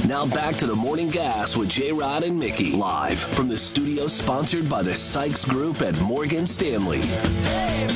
Now back to the Morning Gas with J-Rod and Mickey. Live from the studio sponsored by the Sykes Group at Morgan Stanley. Hey,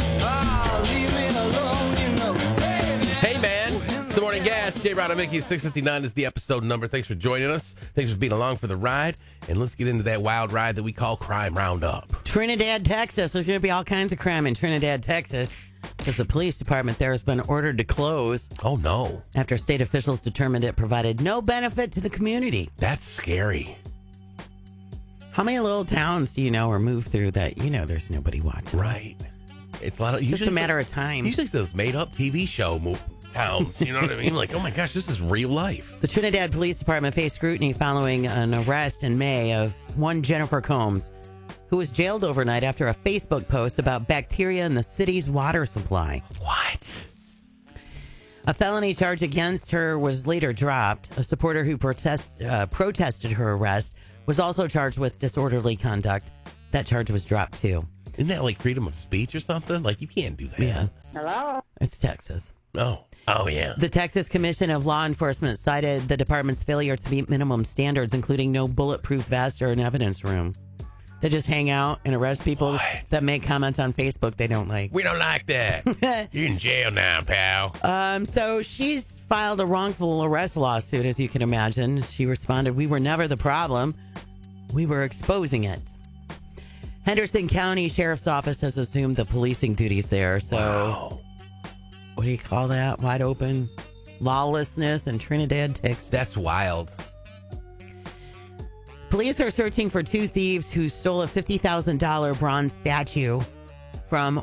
man. It's the Morning Gas. J-Rod and Mickey. 6:59 is the episode number. Thanks for joining us. Thanks for being along for the ride. And let's get into that wild ride that we call Crime Roundup. Trinidad, Texas. There's going to be all kinds of crime in Trinidad, Texas, because the police department there has been ordered to close Oh, no. after state officials determined it provided no benefit to the community. That's scary. How many little towns do you know or move through that there's nobody watching? Right. It's a lot of... Just a matter of time. Usually it's those made-up TV show towns. You know what I mean? Like, oh, my gosh, this is real life. The Trinidad Police Department faced scrutiny following an arrest in May of one Jennifer Combs, who was jailed overnight after a Facebook post about bacteria in the city's water supply. What? A felony charge against her was later dropped. A supporter who protested her arrest was also charged with disorderly conduct. That charge was dropped, too. Isn't that like freedom of speech or something? Like, you can't do that. Yeah. Hello? It's Texas. Oh, yeah. The Texas Commission of Law Enforcement cited the department's failure to meet minimum standards, including no bulletproof vest or an evidence room. They just hang out and arrest people that make comments on Facebook they don't like. We don't like that. You're in jail now, pal. So she's filed a wrongful arrest lawsuit, as you can imagine. She responded, "We were never the problem. We were exposing it." Henderson County Sheriff's Office has assumed the policing duties there. So Wow. what do you call that? Wide open lawlessness in Trinidad, Texas. That's wild. Police are searching for two thieves who stole a $50,000 bronze statue from